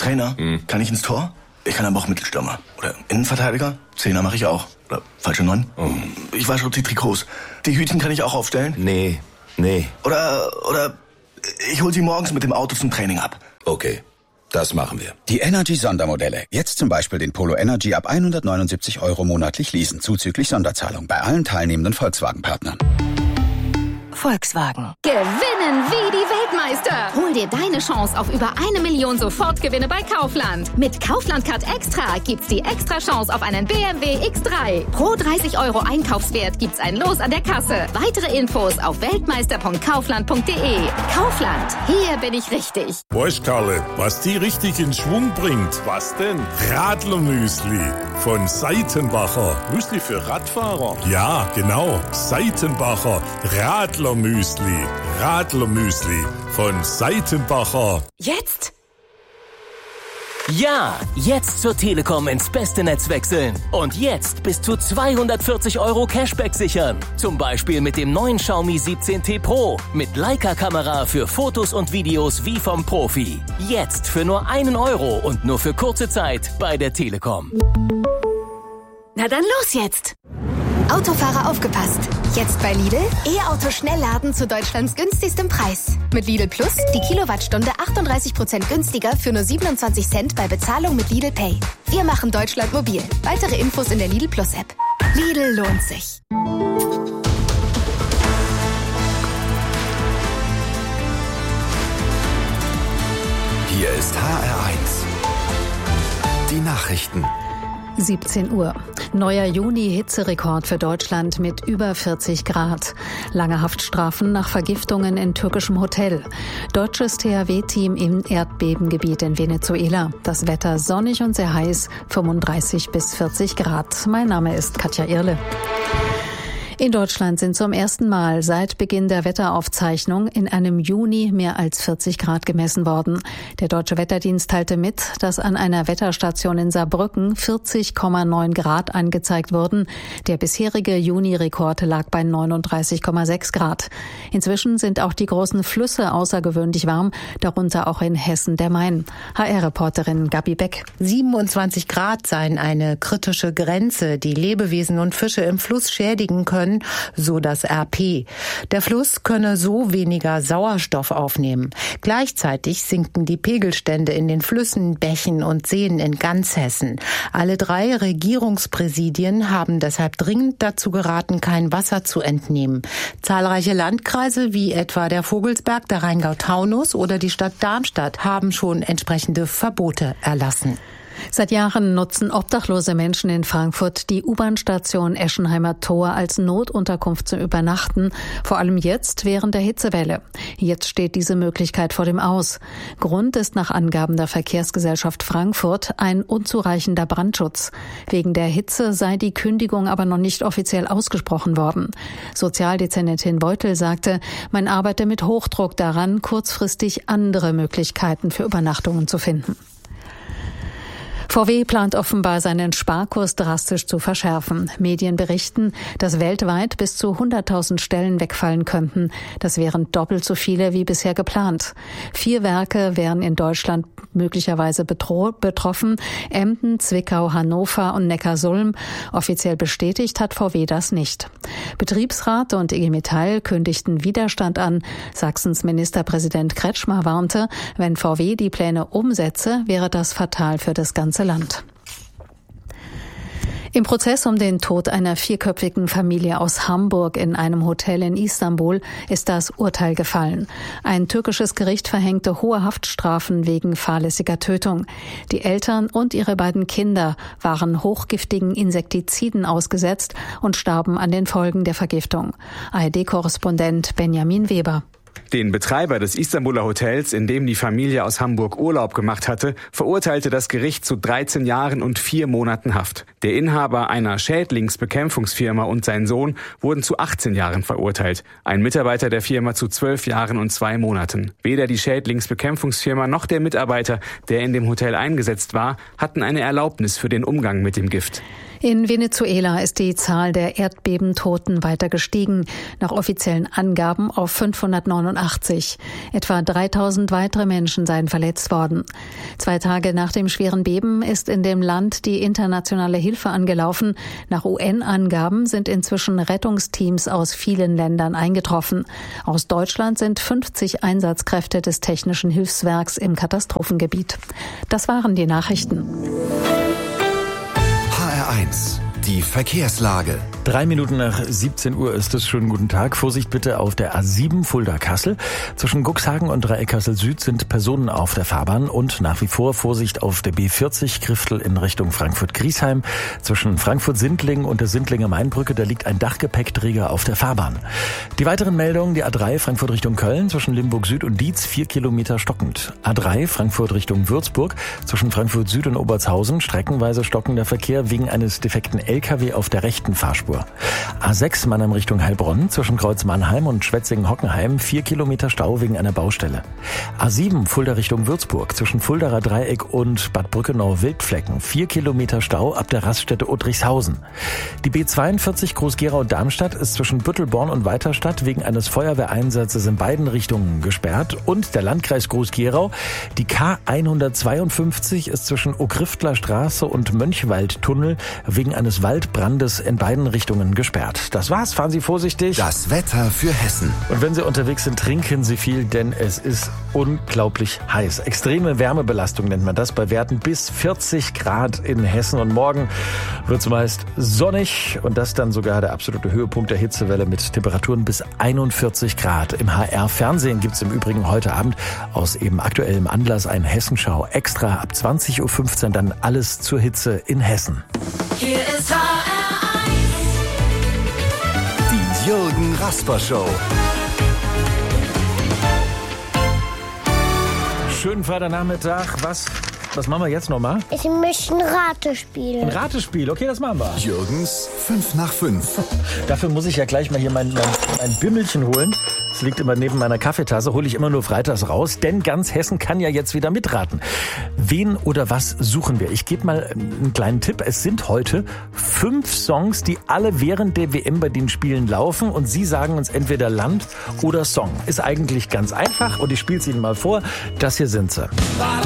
Trainer. Kann ich ins Tor? Ich kann aber auch Mittelstürmer. Oder Innenverteidiger. 10er mache ich auch. Oder falsche 9. Ich wasche auch die Trikots. Die Hütchen kann ich auch aufstellen. Nee. Oder ich hol sie morgens mit dem Auto zum Training ab. Okay, das machen wir. Die Energy-Sondermodelle. Jetzt zum Beispiel den Polo Energy ab 179 € monatlich leasen, zuzüglich Sonderzahlung bei allen teilnehmenden Volkswagen-Partnern. Volkswagen. Gewinnen wie die Weltmeister. Hol dir deine Chance auf über 1 Million Sofortgewinne bei Kaufland. Mit Kaufland Card Extra gibt's die extra Chance auf einen BMW X3. Pro 30 € Einkaufswert gibt's ein Los an der Kasse. Weitere Infos auf weltmeister.kaufland.de. Kaufland. Hier bin ich richtig. Weißt Karle, was die richtig in Schwung bringt? Was denn? Radlermüsli von Seitenbacher. Müsli für Radfahrer? Ja, genau. Seitenbacher Radlermüsli von Seitenbacher. Jetzt? Ja, jetzt zur Telekom ins beste Netz wechseln. Und jetzt bis zu 240 € Cashback sichern. Zum Beispiel mit dem neuen Xiaomi 17T Pro. Mit Leica-Kamera für Fotos und Videos wie vom Profi. Jetzt für nur 1 € und nur für kurze Zeit bei der Telekom. Na dann los jetzt! Autofahrer aufgepasst. Jetzt bei Lidl E-Auto Schnellladen zu Deutschlands günstigstem Preis. Mit Lidl Plus die Kilowattstunde 38% günstiger für nur 27 Cent bei Bezahlung mit Lidl Pay. Wir machen Deutschland mobil. Weitere Infos in der Lidl Plus App. Lidl lohnt sich. Hier ist HR1. Die Nachrichten. 17 Uhr. Neuer Juni-Hitzerekord für Deutschland mit über 40 Grad. Lange Haftstrafen nach Vergiftungen in türkischem Hotel. Deutsches THW-Team im Erdbebengebiet in Venezuela. Das Wetter sonnig und sehr heiß, 35 bis 40 Grad. Mein Name ist Katja Irle. In Deutschland sind zum ersten Mal seit Beginn der Wetteraufzeichnung in einem Juni mehr als 40 Grad gemessen worden. Der Deutsche Wetterdienst teilte mit, dass an einer Wetterstation in Saarbrücken 40,9 Grad angezeigt wurden. Der bisherige Juni-Rekord lag bei 39,6 Grad. Inzwischen sind auch die großen Flüsse außergewöhnlich warm, darunter auch in Hessen der Main. HR-Reporterin Gabi Beck. 27 Grad seien eine kritische Grenze, die Lebewesen und Fische im Fluss schädigen können, so das RP. Der Fluss könne so weniger Sauerstoff aufnehmen. Gleichzeitig sinken die Pegelstände in den Flüssen, Bächen und Seen in ganz Hessen. Alle 3 Regierungspräsidien haben deshalb dringend dazu geraten, kein Wasser zu entnehmen. Zahlreiche Landkreise wie etwa der Vogelsberg, der Rheingau-Taunus oder die Stadt Darmstadt haben schon entsprechende Verbote erlassen. Seit Jahren nutzen obdachlose Menschen in Frankfurt die U-Bahn-Station Eschenheimer Tor als Notunterkunft zum Übernachten, vor allem jetzt während der Hitzewelle. Jetzt steht diese Möglichkeit vor dem Aus. Grund ist nach Angaben der Verkehrsgesellschaft Frankfurt ein unzureichender Brandschutz. Wegen der Hitze sei die Kündigung aber noch nicht offiziell ausgesprochen worden. Sozialdezernentin Beutel sagte, man arbeite mit Hochdruck daran, kurzfristig andere Möglichkeiten für Übernachtungen zu finden. VW plant offenbar seinen Sparkurs drastisch zu verschärfen. Medien berichten, dass weltweit bis zu 100.000 Stellen wegfallen könnten. Das wären doppelt so viele wie bisher geplant. 4 Werke wären in Deutschland möglicherweise betroffen. Emden, Zwickau, Hannover und Neckarsulm. Offiziell bestätigt hat VW das nicht. Betriebsrat und IG Metall kündigten Widerstand an. Sachsens Ministerpräsident Kretschmer warnte, wenn VW die Pläne umsetze, wäre das fatal für das ganze Land. Im Prozess um den Tod einer 4-köpfigen Familie aus Hamburg in einem Hotel in Istanbul ist das Urteil gefallen. Ein türkisches Gericht verhängte hohe Haftstrafen wegen fahrlässiger Tötung. Die Eltern und ihre beiden Kinder waren hochgiftigen Insektiziden ausgesetzt und starben an den Folgen der Vergiftung. ARD-Korrespondent Benjamin Weber. Den Betreiber des Istanbuler Hotels, in dem die Familie aus Hamburg Urlaub gemacht hatte, verurteilte das Gericht zu 13 Jahren und 4 Monaten Haft. Der Inhaber einer Schädlingsbekämpfungsfirma und sein Sohn wurden zu 18 Jahren verurteilt. Ein Mitarbeiter der Firma zu 12 Jahren und 2 Monaten. Weder die Schädlingsbekämpfungsfirma noch der Mitarbeiter, der in dem Hotel eingesetzt war, hatten eine Erlaubnis für den Umgang mit dem Gift. In Venezuela ist die Zahl der Erdbebentoten weiter gestiegen, nach offiziellen Angaben auf 589. Etwa 3000 weitere Menschen seien verletzt worden. 2 Tage nach dem schweren Beben ist in dem Land die internationale Hilfe angelaufen. Nach UN-Angaben sind inzwischen Rettungsteams aus vielen Ländern eingetroffen. Aus Deutschland sind 50 Einsatzkräfte des Technischen Hilfswerks im Katastrophengebiet. Das waren die Nachrichten. HR1, die Verkehrslage. 3 Minuten nach 17 Uhr ist es. Schönen guten Tag. Vorsicht bitte auf der A7 Fulda-Kassel. Zwischen Cuxhagen und Dreieck Kassel-Süd sind Personen auf der Fahrbahn und nach wie vor Vorsicht auf der B40 Griftel in Richtung Frankfurt-Griesheim. Zwischen Frankfurt-Sindlingen und der Sindlinger Mainbrücke, da liegt ein Dachgepäckträger auf der Fahrbahn. Die weiteren Meldungen, die A3 Frankfurt Richtung Köln, zwischen Limburg-Süd und Dietz 4 Kilometer stockend. A3 Frankfurt Richtung Würzburg, zwischen Frankfurt-Süd und Obertshausen streckenweise stockender Verkehr wegen eines defekten LKW auf der rechten Fahrspur. A6 Mannheim Richtung Heilbronn, zwischen Kreuz Mannheim und Schwetzingen-Hockenheim 4 Kilometer Stau wegen einer Baustelle. A7 Fulda Richtung Würzburg, zwischen Fuldaer Dreieck und Bad Brückenau-Wildflecken 4 Kilometer Stau ab der Raststätte Uttrichshausen. Die B42 Groß-Gerau-Darmstadt ist zwischen Büttelborn und Weiterstadt wegen eines Feuerwehreinsatzes in beiden Richtungen gesperrt und der Landkreis Groß-Gerau. Die K152 ist zwischen Ogriftler Straße und Mönchwaldtunnel wegen eines Waldbrandes in beiden Richtungen gesperrt. Das war's, fahren Sie vorsichtig. Das Wetter für Hessen. Und wenn Sie unterwegs sind, trinken Sie viel, denn es ist unglaublich heiß. Extreme Wärmebelastung nennt man das, bei Werten bis 40 Grad in Hessen. Und morgen wird es meist sonnig und das dann sogar der absolute Höhepunkt der Hitzewelle mit Temperaturen bis 41 Grad. Im HR-Fernsehen gibt es im Übrigen heute Abend aus eben aktuellem Anlass ein Hessenschau extra ab 20.15 Uhr dann alles zur Hitze in Hessen. Hier ist HR1. Die Jürgen Rasper Show. Schönen Freitagnachmittag. Was machen wir jetzt nochmal? Ich möchte ein Ratespiel. Ein Ratespiel, okay, das machen wir. Jürgens 5 nach 5. Dafür muss ich ja gleich mal hier mein Bimmelchen holen. Das liegt immer neben meiner Kaffeetasse, hole ich immer nur freitags raus, denn ganz Hessen kann ja jetzt wieder mitraten. Wen oder was suchen wir? Ich gebe mal einen kleinen Tipp. Es sind heute 5 Songs, die alle während der WM bei den Spielen laufen und Sie sagen uns entweder Land oder Song. Ist eigentlich ganz einfach und ich spiele es Ihnen mal vor. Das hier sind sie.